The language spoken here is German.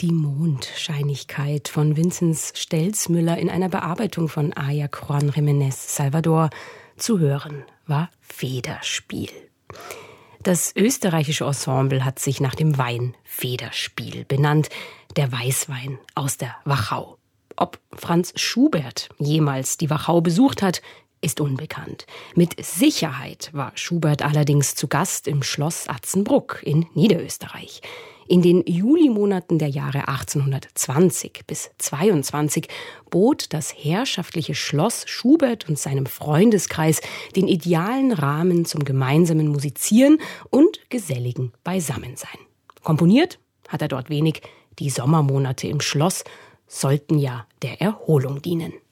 Die Mondscheinigkeit von Vinzenz Stelzmüller in einer Bearbeitung von Aya Juan Jiménez Salvador. Zu hören war Federspiel. Das österreichische Ensemble hat sich nach dem Wein Federspiel benannt, der Weißwein aus der Wachau. Ob Franz Schubert jemals die Wachau besucht hat, ist unbekannt. Mit Sicherheit war Schubert allerdings zu Gast im Schloss Atzenbruck in Niederösterreich. In den Julimonaten der Jahre 1820 bis 22 bot das herrschaftliche Schloss Schubert und seinem Freundeskreis den idealen Rahmen zum gemeinsamen Musizieren und geselligen Beisammensein. Komponiert hat er dort wenig. Die Sommermonate im Schloss sollten ja der Erholung dienen.